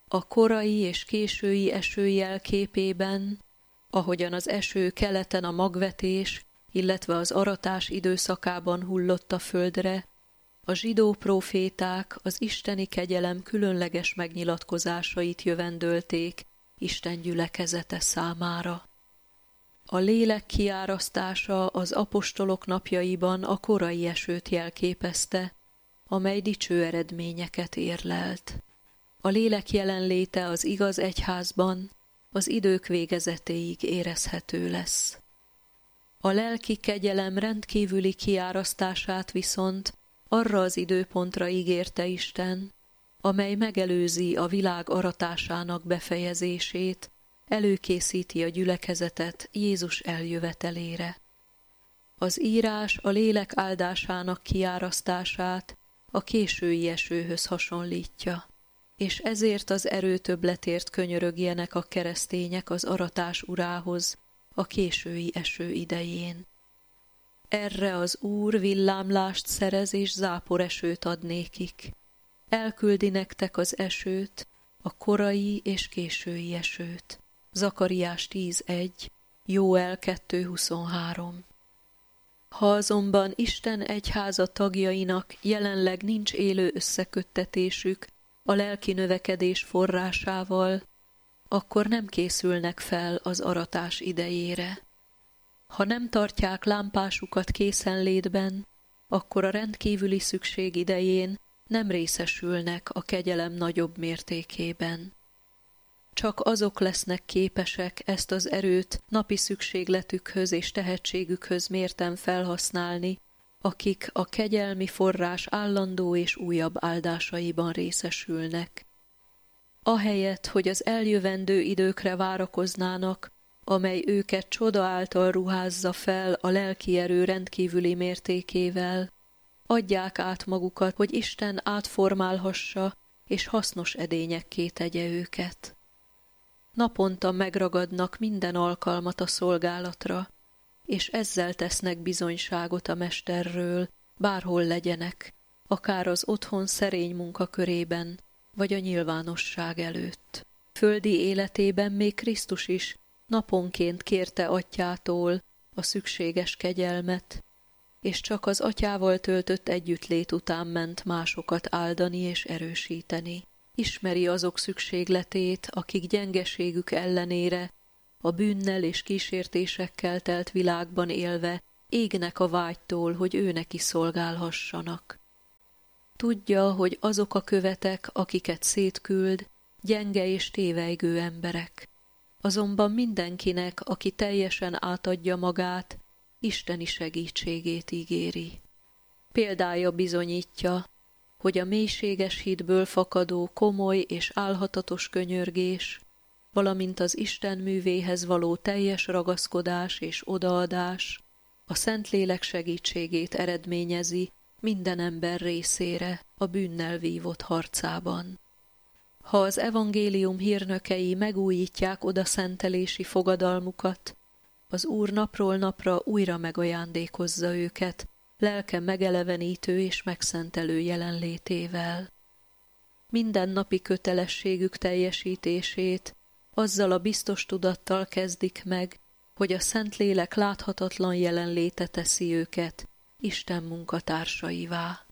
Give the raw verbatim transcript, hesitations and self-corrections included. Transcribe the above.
A korai és késői eső jelképében, ahogyan az eső keleten a magvetés, illetve az aratás időszakában hullott a földre, a zsidó próféták az isteni kegyelem különleges megnyilatkozásait jövendölték Isten gyülekezete számára. A lélek kiárasztása az apostolok napjaiban a korai esőt jelképezte, amely dicső eredményeket érlelt. A lélek jelenléte az igaz egyházban az idők végezetéig érezhető lesz. A lelki kegyelem rendkívüli kiárasztását viszont arra az időpontra ígérte Isten, amely megelőzi a világ aratásának befejezését, előkészíti a gyülekezetet Jézus eljövetelére. Az írás a lélek áldásának kiárasztását a késői esőhöz hasonlítja, és ezért az erőtöbbletért könyörögjenek a keresztények az aratás urához a késői eső idején. Erre az Úr villámlást szerez és záporesőt ad nékik. Elküldi nektek az esőt, a korai és késői esőt. Zakariás tíz egy, Jóel kettő huszonhárom. Ha azonban Isten egyháza tagjainak jelenleg nincs élő összeköttetésük a lelki növekedés forrásával, akkor nem készülnek fel az aratás idejére. Ha nem tartják lámpásukat készenlétben, akkor a rendkívüli szükség idején nem részesülnek a kegyelem nagyobb mértékében. Csak azok lesznek képesek ezt az erőt napi szükségletükhöz és tehetségükhöz mérten felhasználni, akik a kegyelmi forrás állandó és újabb áldásaiban részesülnek. Ahelyett, hogy az eljövendő időkre várakoznának, amely őket csoda által ruházza fel a lelki erő rendkívüli mértékével, adják át magukat, hogy Isten átformálhassa és hasznos edényekké tegye őket. Naponta megragadnak minden alkalmat a szolgálatra, és ezzel tesznek bizonyságot a Mesterről, bárhol legyenek, akár az otthon szerény munkakörében, vagy a nyilvánosság előtt. Földi életében még Krisztus is naponként kérte Atyától a szükséges kegyelmet, és csak az Atyával töltött együttlét után ment másokat áldani és erősíteni. Ismeri azok szükségletét, akik gyengeségük ellenére, a bűnnel és kísértésekkel telt világban élve égnek a vágytól, hogy ő neki szolgálhassanak. Tudja, hogy azok a követek, akiket szétküld, gyenge és tévejgő emberek. Azonban mindenkinek, aki teljesen átadja magát, isteni segítségét ígéri. Példája bizonyítja, hogy a mélységes hitből fakadó komoly és álhatatos könyörgés, valamint az Isten művéhez való teljes ragaszkodás és odaadás a Szentlélek segítségét eredményezi minden ember részére a bűnnel vívott harcában. Ha az evangélium hírnökei megújítják odaszentelési fogadalmukat, az Úr napról napra újra megajándékozza őket, lelke megelevenítő és megszentelő jelenlétével. Mindennapi kötelességük teljesítését azzal a biztos tudattal kezdik meg, hogy a Szentlélek láthatatlan jelenléte teszi őket Isten munkatársaivá.